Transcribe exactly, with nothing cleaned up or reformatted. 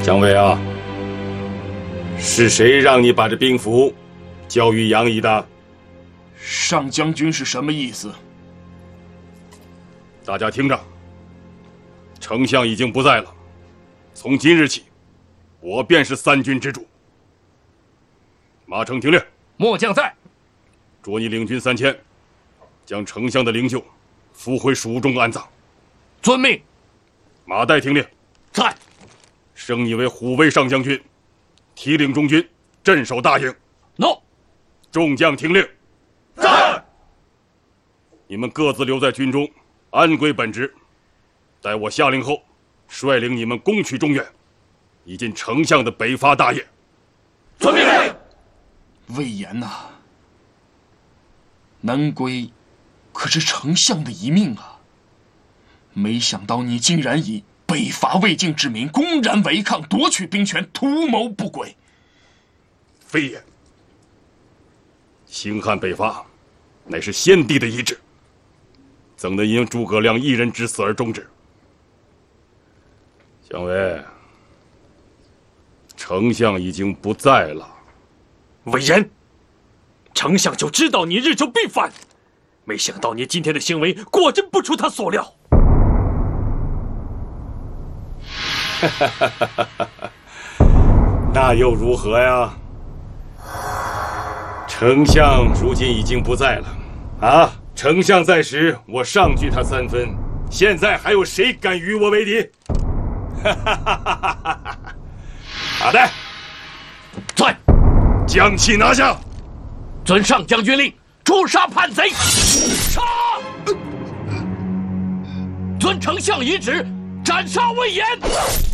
姜维啊，是谁让你把这兵符交于杨仪的？ 上将军是什么意思？ 大家听着，丞相已经不在了，从今日起，我便是三军之主。马成听令， 末将在。 着你领军三千，将丞相的灵柩扶回蜀中安葬。 遵命。 马岱听令， 在。 升你为虎威上将军，提领中军，镇守大营。 诺。 众将听令， 在。 你们各自留在军中，安归本职。待我下令后，率领你们攻取中原，以尽丞相的北伐大业。 遵命。 魏延呐、啊，南归可是丞相的遗命啊！没想到你竟然以北伐魏晋之名，公然违抗，夺取兵权，图谋不轨。 非也，兴汉北伐，乃是先帝的遗旨，怎能因诸葛亮一人之死而终止？姜维，丞相已经不在了。 魏延，丞相就知道你日久必反，没想到你今天的行为果真不出他所料。 那又如何呀？丞相如今已经不在了，啊！丞相在时，我上拒他三分，现在还有谁敢与我为敌？马岱， 在。 将其拿下！ 遵上将军令，诛杀叛贼！杀！遵丞相遗旨，斩杀魏延！